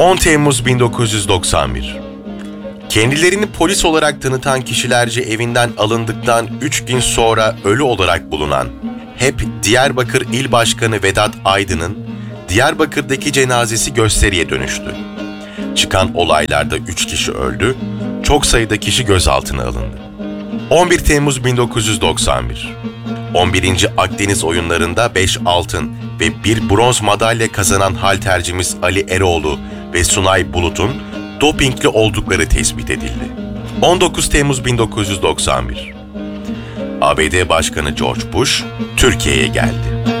10 Temmuz 1991. Kendilerini polis olarak tanıtan kişilerce evinden alındıktan 3 gün sonra ölü olarak bulunan HEP Diyarbakır İl Başkanı Vedat Aydın'ın Diyarbakır'daki cenazesi gösteriye dönüştü. Çıkan olaylarda 3 kişi öldü, çok sayıda kişi gözaltına alındı. 11 Temmuz 1991. 11. Akdeniz oyunlarında 5 altın ve 1 bronz madalya kazanan haltercimiz Ali Eroğlu ve Sunay Bulut'un dopingli oldukları tespit edildi. 19 Temmuz 1991. ABD Başkanı George Bush Türkiye'ye geldi.